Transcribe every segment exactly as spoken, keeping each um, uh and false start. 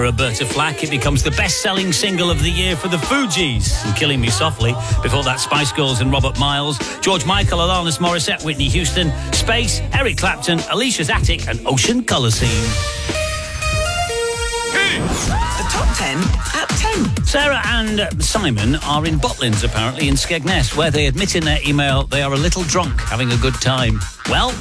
Roberta Flack, it becomes the best-selling single of the year for the Fugees, and Killing Me Softly. Before that, Spice Girls and Robert Miles, George Michael, Alanis Morissette, Whitney Houston, Space, Eric Clapton, Alicia's Attic, and Ocean Colour Scene. The top ten at ten. Sarah and Simon are in Butlins, apparently, in Skegness, where they admit in their email they are a little drunk, having a good time. Well,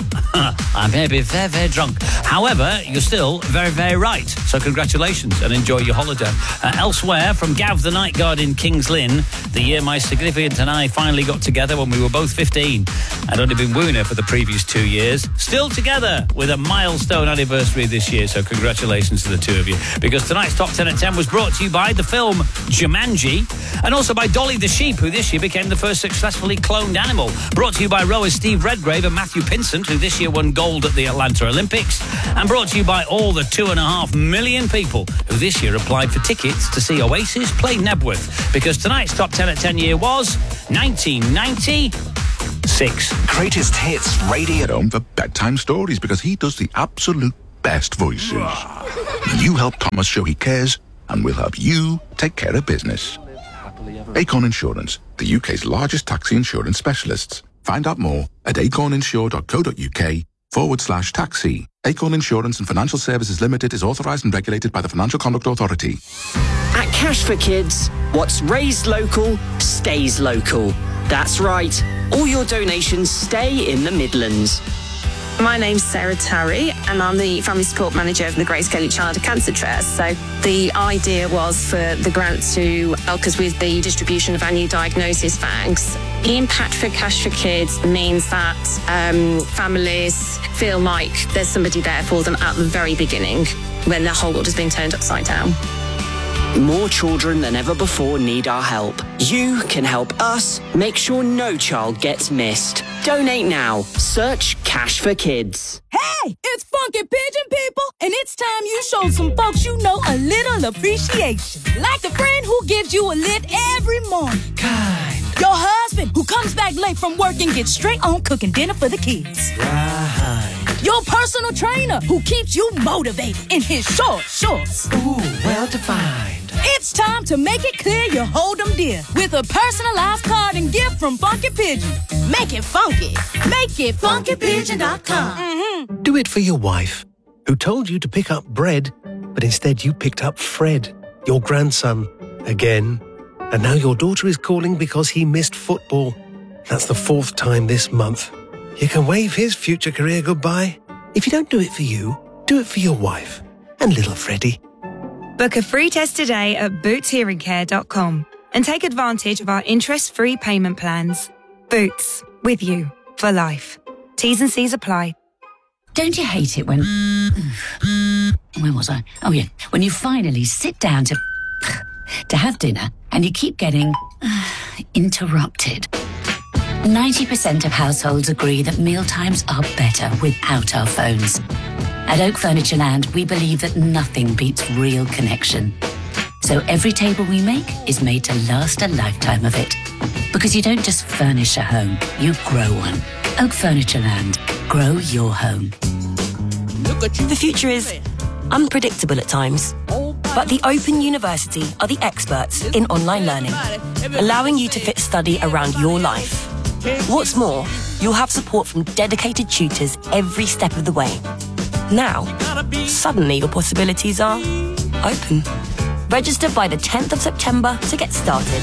I may be very, very drunk. However, you're still very, very right. So congratulations and enjoy your holiday. Uh, elsewhere, from Gav the Night Guard in Kings Lynn, the year my significant and I finally got together when we were both fifteen. I'd only been wooing her for the previous two years. Still together with a milestone anniversary this year. So congratulations to the two of you. Because tonight's Top ten at ten was brought to you by the film Jumanji, and also by Dolly the Sheep, who this year became the first successfully cloned animal. Brought to you by rowers Steve Redgrave and Matthew Pinsent, who this year won gold at the Atlanta Olympics. And brought to you by all the two and a half million people who this year applied for tickets to see Oasis play Nebworth. Because tonight's Top ten at ten year was nineteen ninety-six. Greatest hits radio. At home for bedtime stories, because he does the absolute best voices. You help Thomas show he cares, and we'll help you take care of business. Acorn Insurance, the U K's largest taxi insurance specialists. Find out more at acorninsure.co.uk forward slash taxi. Acorn Insurance and Financial Services Limited is authorised and regulated by the Financial Conduct Authority. At Cash for Kids, what's raised local stays local. That's right. All your donations stay in the Midlands. My name's Sarah Tarry, and I'm the Family Support Manager of the Grace Kelly Child Cancer Trust. So the idea was for the grant to help us with the distribution of our new diagnosis bags. The impact for Cash for Kids means that um, families feel like there's somebody there for them at the very beginning when their whole world has been turned upside down. More children than ever before need our help. You can help us make sure no child gets missed. Donate now. Search Cash for Kids. Hey, it's Funky Pigeon people, and it's time you showed some folks you know a little appreciation. Like the friend who gives you a lift every morning. Kind. Your husband who comes back late from work and gets straight on cooking dinner for the kids. Right. Your personal trainer who keeps you motivated in his short shorts. Ooh, well defined. It's time to make it clear you hold them dear with a personalized card and gift from Funky Pigeon. Make it funky. Make it funky pigeon dot com. Mm-hmm. Do it for your wife, who told you to pick up bread, but instead you picked up Fred, your grandson, again. And now your daughter is calling because he missed football. That's the fourth time this month. You can wave his future career goodbye. If you don't do it for you, do it for your wife and little Freddie. Book a free test today at boots hearing care dot com and take advantage of our interest-free payment plans. Boots, with you for life. T's and C's apply. Don't you hate it when... Where was I? Oh, yeah. When you finally sit down to... to have dinner and you keep getting... interrupted. ninety percent of households agree that mealtimes are better without our phones. At Oak Furniture Land, we believe that nothing beats real connection. So every table we make is made to last a lifetime of it. Because you don't just furnish a home, you grow one. Oak Furniture Land. Grow your home. The future is unpredictable at times. But the Open University are the experts in online learning, allowing you to fit study around your life. What's more, you'll have support from dedicated tutors every step of the way. Now, suddenly your possibilities are open. Register by the tenth of September to get started.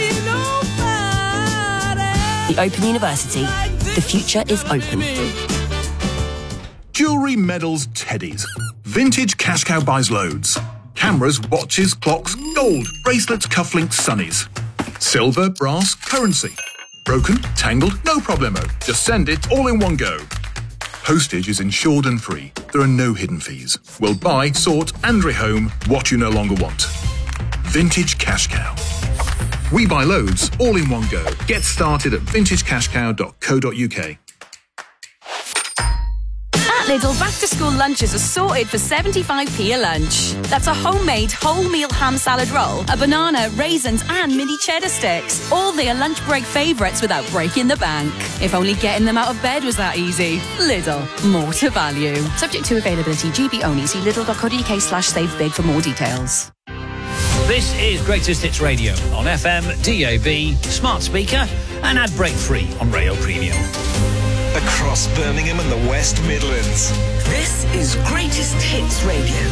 The Open University. The future is open. Jewellery, medals, teddies. Vintage Cash Cow buys loads. Cameras, watches, clocks, gold, bracelets, cufflinks, sunnies. Silver, brass, currency. Broken, tangled, no problemo. Just send it all in one go. Postage is insured and free. There are no hidden fees. We'll buy, sort and rehome what you no longer want. Vintage Cash Cow. We buy loads, all in one go. Get started at vintage cash cow dot co dot uk. At Lidl, back-to-school lunches are sorted for seventy-five p a lunch. That's a homemade wholemeal ham salad roll, a banana, raisins and mini cheddar sticks. All their lunch break favourites without breaking the bank. If only getting them out of bed was that easy. Lidl, more to value. Subject to availability, G B only. See lidl.co.uk slash save big for more details. This is Greatest Hits Radio on F M, D A B, smart speaker and ad break free on Radio Premium. Across Birmingham and the West Midlands. This is Greatest Hits Radio.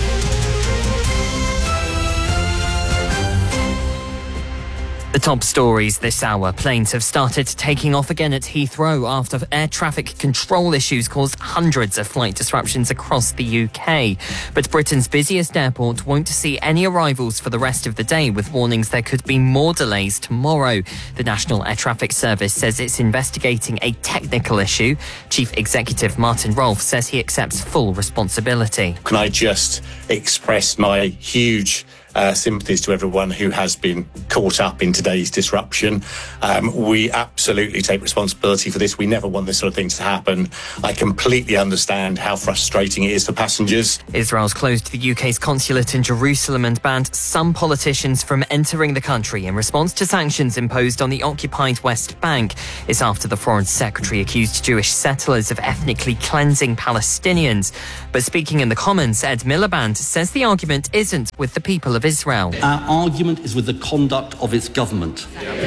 The top stories this hour. Planes have started taking off again at Heathrow after air traffic control issues caused hundreds of flight disruptions across the U K. But Britain's busiest airport won't see any arrivals for the rest of the day, with warnings there could be more delays tomorrow. The National Air Traffic Service says it's investigating a technical issue. Chief Executive Martin Rolfe says he accepts full responsibility. Can I just express my huge Uh, sympathies to everyone who has been caught up in today's disruption. Um, we absolutely take responsibility for this. We never want this sort of thing to happen. I completely understand how frustrating it is for passengers. Israel's closed the U K's consulate in Jerusalem and banned some politicians from entering the country in response to sanctions imposed on the occupied West Bank. It's after the Foreign Secretary accused Jewish settlers of ethnically cleansing Palestinians. But speaking in the Commons, Ed Miliband says the argument isn't with the people of Israel. Our argument is with the conduct of its government.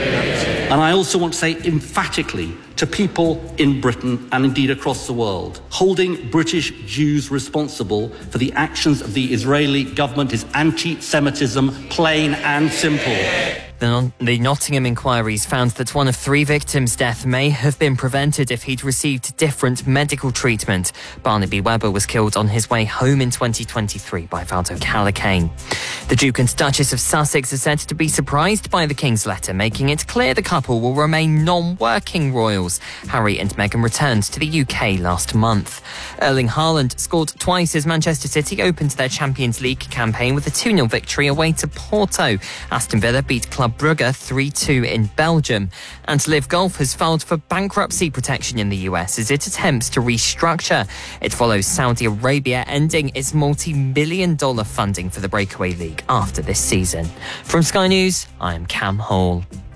And I also want to say emphatically to people in Britain and indeed across the world, holding British Jews responsible for the actions of the Israeli government is anti-Semitism, plain and simple. The, the Nottingham inquiries found that one of three victims' death may have been prevented if he'd received different medical treatment. Barnaby Webber was killed on his way home in twenty twenty-three by Valdo Callicane. The Duke and Duchess of Sussex are said to be surprised by the King's letter, making it clear the couple will remain non-working royals. Harry and Meghan returned to the U K last month. Erling Haaland scored twice as Manchester City opened their Champions League campaign with a two nil victory away to Porto. Aston Villa beat Club Brugge three two in Belgium. And Liv Golf has filed for bankruptcy protection in the U S as it attempts to restructure. It follows Saudi Arabia ending its multi-million dollar funding for the Breakaway League after this season. From Sky News, I am Cam Hall.